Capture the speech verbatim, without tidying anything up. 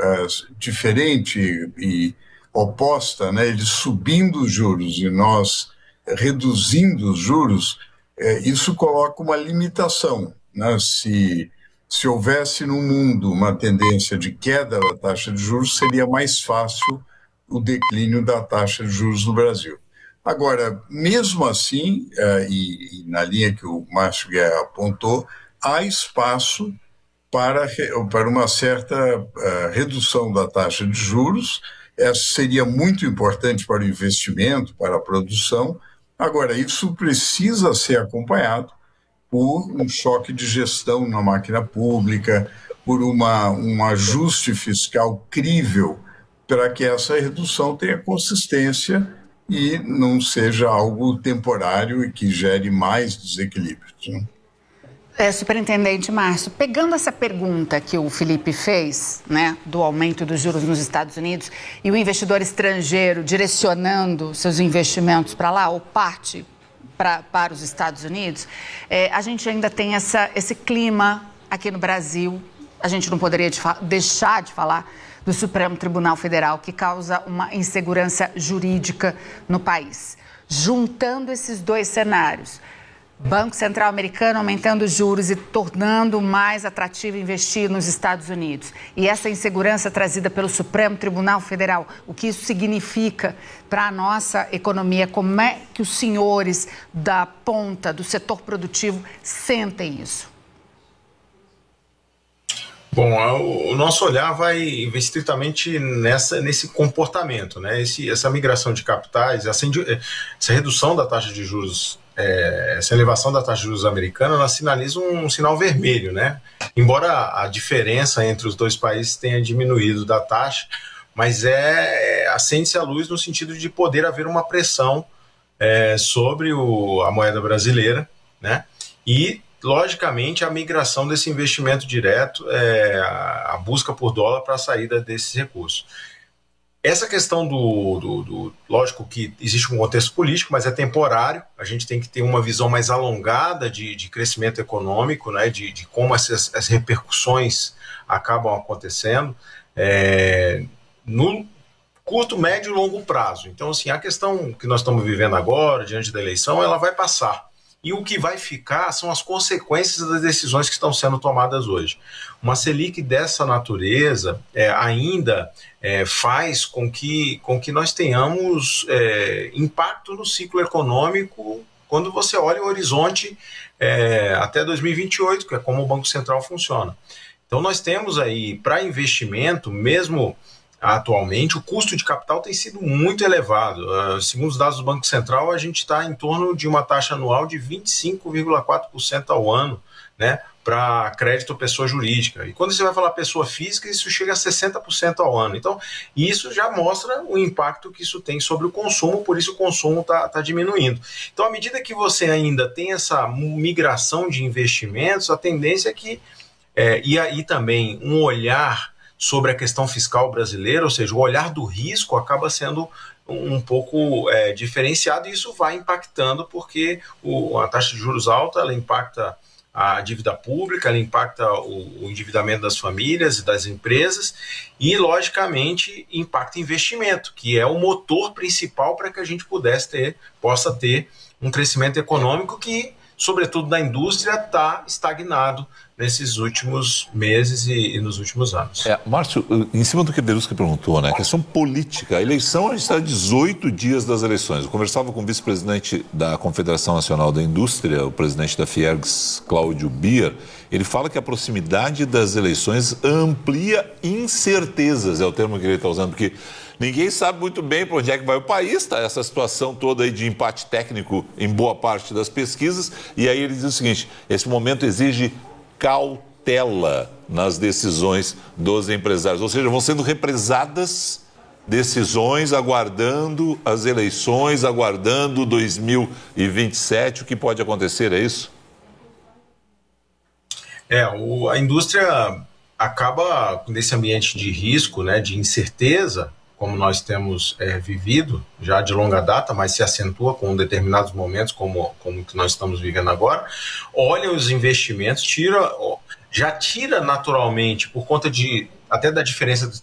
uh, diferente e oposta, né? Eles subindo os juros e nós reduzindo os juros, uh, isso coloca uma limitação, né? Se, se houvesse no mundo uma tendência de queda da taxa de juros, seria mais fácil o declínio da taxa de juros no Brasil. Agora, mesmo assim, uh, e, e na linha que o Márcio Guerra apontou, há espaço para, para uma certa uh, redução da taxa de juros. Essa seria muito importante para o investimento, para a produção. Agora, isso precisa ser acompanhado por um choque de gestão na máquina pública, por uma, um ajuste fiscal crível, para que essa redução tenha consistência e não seja algo temporário e que gere mais desequilíbrios, né? É, superintendente Márcio, pegando essa pergunta que o Felipe fez, né, do aumento dos juros nos Estados Unidos e o investidor estrangeiro direcionando seus investimentos para lá, ou parte pra, para os Estados Unidos, é, a gente ainda tem essa, esse clima aqui no Brasil, a gente não poderia de deixar de falar do Supremo Tribunal Federal, que causa uma insegurança jurídica no país. Juntando esses dois cenários, Banco Central americano aumentando os juros e tornando mais atrativo investir nos Estados Unidos, e essa insegurança trazida pelo Supremo Tribunal Federal, o que isso significa para a nossa economia, como é que os senhores da ponta, do setor produtivo, sentem isso? Bom, o nosso olhar vai estritamente nessa, nesse comportamento, né? Esse, essa migração de capitais, essa, essa redução da taxa de juros, é, essa elevação da taxa de juros americana, ela sinaliza um, um sinal vermelho, né? Embora a diferença entre os dois países tenha diminuído da taxa, mas é, é acende-se a luz no sentido de poder haver uma pressão é, sobre o, a moeda brasileira, né? E logicamente, a migração desse investimento direto, é, a busca por dólar para a saída desses recursos. Essa questão do, do, do... Lógico que existe um contexto político, mas é temporário. A gente tem que ter uma visão mais alongada de, de crescimento econômico, né, de, de como essas, essas repercussões acabam acontecendo é, no curto, médio e longo prazo. Então, assim, a questão que nós estamos vivendo agora, diante da eleição, ela vai passar. E o que vai ficar são as consequências das decisões que estão sendo tomadas hoje. Uma Selic dessa natureza é, ainda é, faz com que, com que nós tenhamos é, impacto no ciclo econômico quando você olha o horizonte é, até dois mil e vinte e oito, que é como o Banco Central funciona. Então nós temos aí, para investimento, mesmo atualmente, o custo de capital tem sido muito elevado. Uh, segundo os dados do Banco Central, a gente está em torno de uma taxa anual de vinte e cinco vírgula quatro por cento ao ano, né, para crédito pessoa jurídica. E quando você vai falar pessoa física, isso chega a sessenta por cento ao ano. Então, isso já mostra o impacto que isso tem sobre o consumo, por isso o consumo está tá diminuindo. Então, à medida que você ainda tem essa migração de investimentos, a tendência é que, é, e aí também um olhar sobre a questão fiscal brasileira, ou seja, o olhar do risco acaba sendo um pouco é, diferenciado, e isso vai impactando porque o, a taxa de juros alta, ela impacta a dívida pública, ela impacta o, o endividamento das famílias e das empresas e, logicamente, impacta investimento, que é o motor principal para que a gente pudesse ter, possa ter um crescimento econômico que, sobretudo na indústria, está estagnado nesses últimos meses e, e nos últimos anos. É, Márcio, em cima do que a Berusca perguntou, né, a questão política, a eleição, a gente está a dezoito dias das eleições. Eu conversava com o vice-presidente da Confederação Nacional da Indústria, o presidente da Fiergs, Cláudio Bier. Ele fala que a proximidade das eleições amplia incertezas, é o termo que ele está usando, porque ninguém sabe muito bem para onde é que vai o país, está essa situação toda aí de empate técnico em boa parte das pesquisas, e aí ele diz o seguinte: esse momento exige cautela nas decisões dos empresários, ou seja, vão sendo represadas decisões, aguardando as eleições, aguardando dois mil e vinte e sete, o que pode acontecer, é isso? É, o, a indústria acaba, nesse ambiente de risco, né, de incerteza, como nós temos é, vivido já de longa data, mas se acentua com determinados momentos, como, como que nós estamos vivendo agora, olha os investimentos, tira, já tira naturalmente, por conta de até da diferença